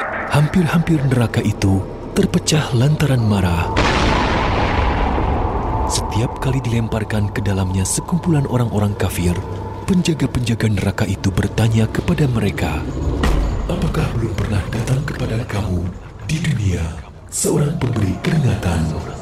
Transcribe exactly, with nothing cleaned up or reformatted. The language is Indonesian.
Hampir-hampir neraka itu terpecah lantaran marah. Setiap kali dilemparkan ke dalamnya sekumpulan orang-orang kafir, penjaga-penjaga neraka itu bertanya kepada mereka, "Apakah belum pernah datang kepada kamu di dunia seorang pemberi peringatan